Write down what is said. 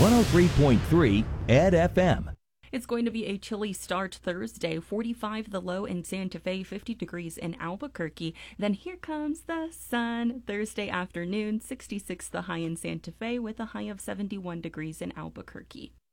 103.3 Ed FM. It's going to be a chilly start Thursday, 45 the low in Santa Fe, 50 degrees in Albuquerque. Then here comes the sun. Thursday afternoon, 66 the high in Santa Fe with a high of 71 degrees in Albuquerque.